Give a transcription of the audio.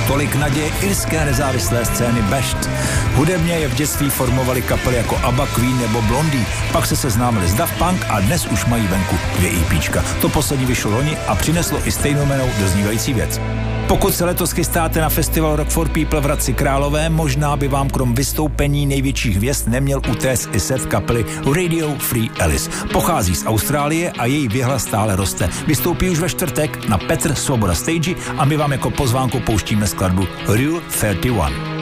Tolik naděje irské nezávislé scény Bashed. Hudebně je v dětství formovali kapely jako ABBA, Queen nebo Blondie, pak se seznámili s Daft Punk a dnes už mají venku 2 EPčka. To poslední vyšlo loni a přineslo i stejnojmennou doznívající věc. Pokud se letos chystáte na festival Rock for People v Hradci Králové, možná by vám krom vystoupení největších hvězd neměl utéct i set kapely Radio Free Alice. Pochází z Austrálie a její věhla stále roste. Vystoupí už ve čtvrtek na Petr Svoboda Stage a my vám jako pozvánku pouštíme skladbu Rule 31.